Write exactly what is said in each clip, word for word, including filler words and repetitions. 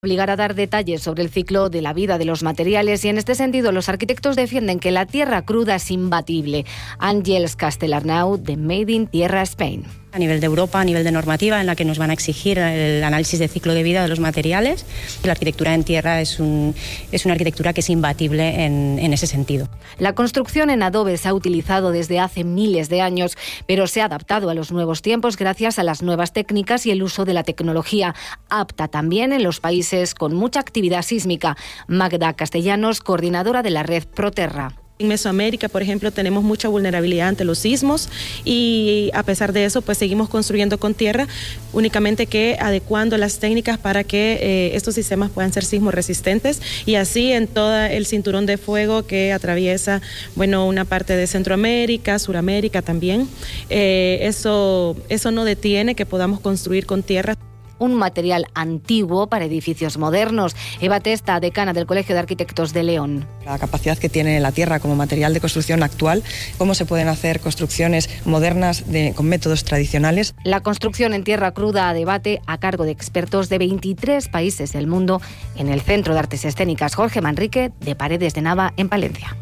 Obligar a dar detalles sobre el ciclo de la vida de los materiales y en este sentido los arquitectos defienden que la tierra cruda es imbatible. Ángels Castellarnau, de Made in Tierra Spain. A nivel de Europa, a nivel de normativa, en la que nos van a exigir el análisis de ciclo de vida de los materiales. La arquitectura en tierra es, un, es una arquitectura que es imbatible en, en ese sentido. La construcción en adobe se ha utilizado desde hace miles de años, pero se ha adaptado a los nuevos tiempos gracias a las nuevas técnicas y el uso de la tecnología, apta también en los países con mucha actividad sísmica. Magda Castellanos, coordinadora de la red Proterra. En Mesoamérica, por ejemplo, tenemos mucha vulnerabilidad ante los sismos y a pesar de eso, pues seguimos construyendo con tierra, únicamente que adecuando las técnicas para que eh, estos sistemas puedan ser sismo resistentes y así en todo el cinturón de fuego que atraviesa, bueno, una parte de Centroamérica, Suramérica también. Eh, eso, eso no detiene que podamos construir con tierra. Un material antiguo para edificios modernos. Eva Testa, decana del Colegio de Arquitectos de León. La capacidad que tiene la tierra como material de construcción actual, cómo se pueden hacer construcciones modernas de, con métodos tradicionales. La construcción en tierra cruda a debate a cargo de expertos de veintitrés países del mundo en el Centro de Artes Escénicas Jorge Manrique de Paredes de Nava en Palencia.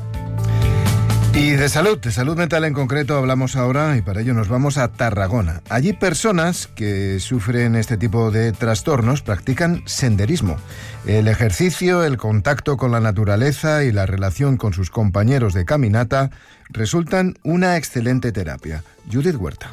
Y de salud, de salud mental en concreto hablamos ahora y para ello nos vamos a Tarragona. Allí personas que sufren este tipo de trastornos practican senderismo. El ejercicio, el contacto con la naturaleza y la relación con sus compañeros de caminata resultan una excelente terapia. Judith Huerta.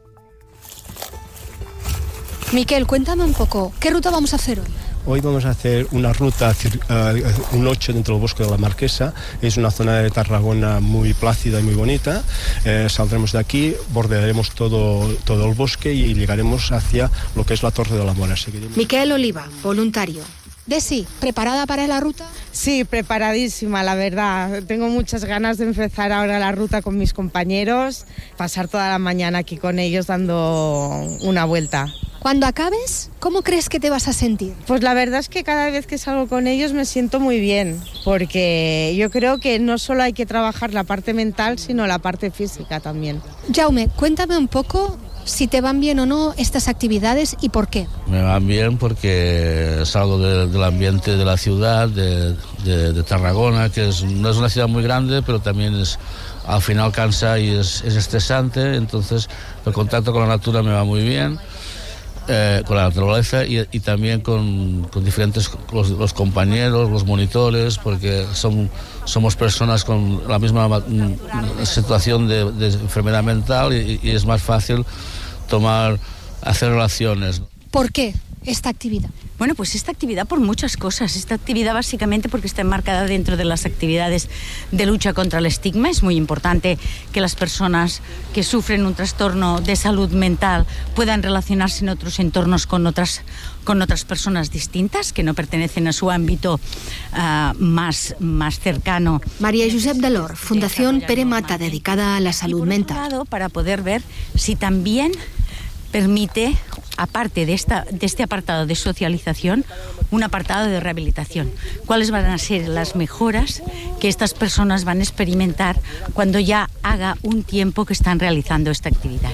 Miquel, cuéntame un poco, ¿qué ruta vamos a hacer hoy? Hoy vamos a hacer una ruta, uh, un ocho dentro del bosque de la Marquesa. Es una zona de Tarragona muy plácida y muy bonita. Eh, saldremos de aquí, bordearemos todo, todo el bosque y llegaremos hacia lo que es la Torre de la Mora. Seguiremos. Miquel Oliva, voluntario. Desi, ¿preparada para la ruta? Sí, preparadísima, la verdad. Tengo muchas ganas de empezar ahora la ruta con mis compañeros, pasar toda la mañana aquí con ellos dando una vuelta. Cuando acabes, ¿cómo crees que te vas a sentir? Pues la verdad es que cada vez que salgo con ellos me siento muy bien, porque yo creo que no solo hay que trabajar la parte mental, sino la parte física también. Jaume, cuéntame un poco si te van bien o no estas actividades y por qué. Me van bien porque salgo de, del ambiente de la ciudad, de, de, de Tarragona, que es, no es una ciudad muy grande, pero también es, al final cansa y es, es estresante, entonces el contacto con la natura me va muy bien. Eh, con la naturaleza y, y también con, con diferentes los, los compañeros, los monitores, porque son, somos personas con la misma mm, situación de, de enfermedad mental y, y es más fácil tomar, hacer relaciones. ¿Por qué esta actividad? Bueno, pues esta actividad por muchas cosas. Esta actividad básicamente porque está enmarcada dentro de las actividades de lucha contra el estigma. Es muy importante que las personas que sufren un trastorno de salud mental puedan relacionarse en otros entornos con otras, con otras personas distintas que no pertenecen a su ámbito uh, más, más cercano. María Josep Delor, Fundación Pere Mata, dedicada a la salud y por mental. Otro lado, para poder ver si también permite, aparte de, esta, de este apartado de socialización, un apartado de rehabilitación. ¿Cuáles van a ser las mejoras que estas personas van a experimentar cuando ya haga un tiempo que están realizando esta actividad?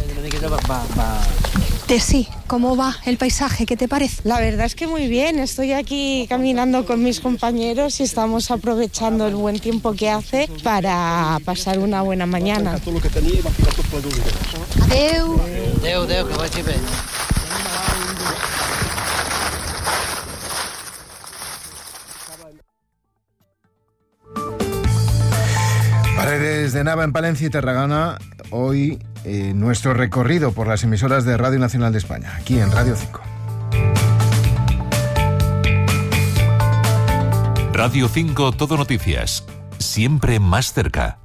Tessy, ¿cómo va el paisaje? ¿Qué te parece? La verdad es que muy bien. Estoy aquí caminando con mis compañeros y estamos aprovechando el buen tiempo que hace para pasar una buena mañana. Adeu. Adeu, adeu, que vagi bé. Paredes de Nava en Palencia y Tarragona. Hoy eh, nuestro recorrido por las emisoras de Radio Nacional de España, aquí en Radio cinco. Radio cinco Todo Noticias, siempre más cerca.